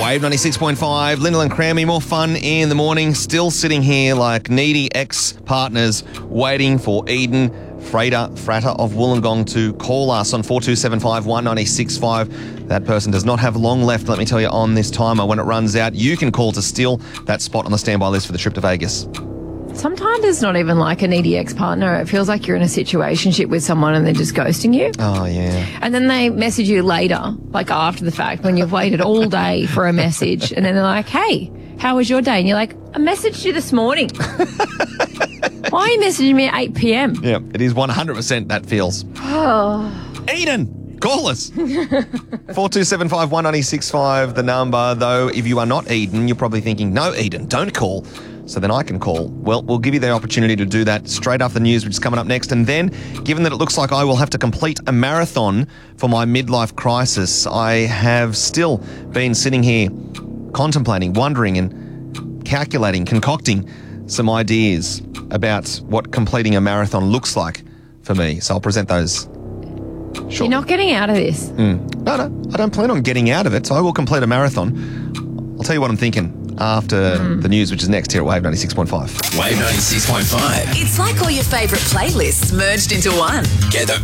Wave 96.5, Lyndall and Crammy, more fun in the morning. Still sitting here like needy ex-partners waiting for Eden Frater of Wollongong to call us on 4275 196.5. That person does not have long left, let me tell you, on this timer. When it runs out, you can call to steal that spot on the standby list for the trip to Vegas. Sometimes it's not even like a needy ex-partner. It feels like you're in a situationship with someone and they're just ghosting you. Oh, yeah. And then they message you later, like after the fact, when you've waited all day for a message. And then they're like, hey, how was your day? And you're like, I messaged you this morning. Why are you messaging me at 8 p.m? Yeah, it is 100% that feels. Eden, call us. 4275 196.5, the number. Though, if you are not Eden, you're probably thinking, no, Eden, don't call. So then I can call. Well, we'll give you the opportunity to do that straight after the news, which is coming up next. And then, given that it looks like I will have to complete a marathon for my midlife crisis, I have still been sitting here contemplating, wondering and calculating, concocting some ideas about what completing a marathon looks like for me. So I'll present those shortly. You're not getting out of this. No, I don't plan on getting out of it, so I will complete a marathon. I'll tell you what I'm thinking after the news, which is next here at Wave 96.5. Wave 96.5. It's like all your favourite playlists merged into one. Get the